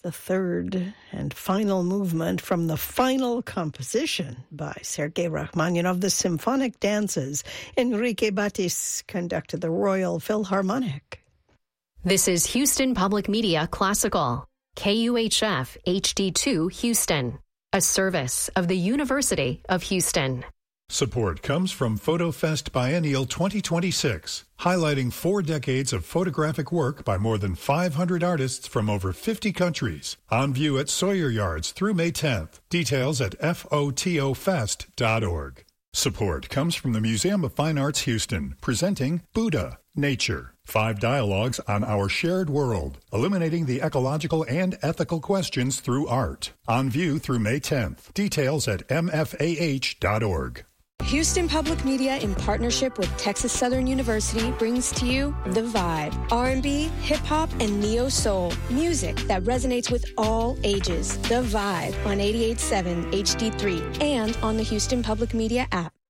the third and final movement from the final composition by Sergei Rachmaninoff, the Symphonic Dances. Enrique Batis conducted the Royal Philharmonic. This is Houston Public Media Classical, KUHF HD2 Houston, a service of the University of Houston. Support comes from PhotoFest Biennial 2026, highlighting 4 decades of photographic work by more than 500 artists from over 50 countries. On view at Sawyer Yards through May 10th. Details at fotofest.org. Support comes from the Museum of Fine Arts Houston, presenting Buddha, Nature. 5 dialogues on our shared world, illuminating the ecological and ethical questions through art. On view through May 10th. Details at mfah.org. Houston Public Media, in partnership with Texas Southern University, brings to you The Vibe. R&B, hip-hop, and neo-soul. Music that resonates with all ages. The Vibe on 88.7 HD3 and on the Houston Public Media app.